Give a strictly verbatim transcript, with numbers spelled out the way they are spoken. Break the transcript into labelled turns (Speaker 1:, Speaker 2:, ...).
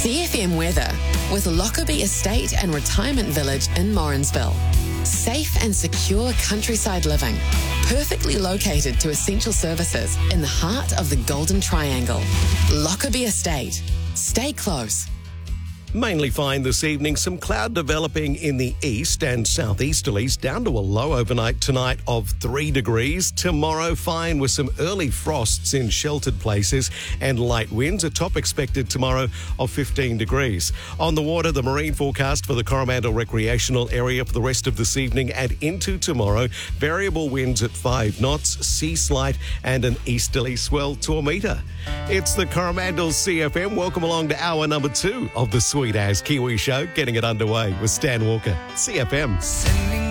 Speaker 1: C F M weather with Lockerbie Estate and Retirement Village in Morrinsville. Safe and secure countryside living, perfectly located to essential services in the heart of the Golden Triangle. Lockerbie Estate. Stay close.
Speaker 2: Mainly fine this evening. Some cloud developing in the east and southeasterlies, down to a low overnight tonight of three degrees. Tomorrow, fine with some early frosts in sheltered places and light winds. A top expected tomorrow of fifteen degrees. On the water, the marine forecast for the Coromandel recreational area for the rest of this evening and into tomorrow. Variable winds at five knots, sea slight and an easterly swell to a metre. It's the Coromandel C F M. Welcome along to hour number two of the Sweet As Kiwi Show, getting it underway with Stan Walker, C F M.